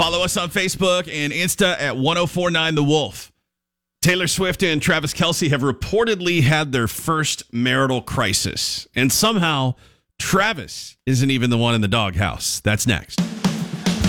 Follow us on Facebook and Insta at 1049 The Wolf. Taylor Swift and Travis Kelce have reportedly had their first marital crisis. And somehow, Travis isn't even the one in the doghouse. That's next.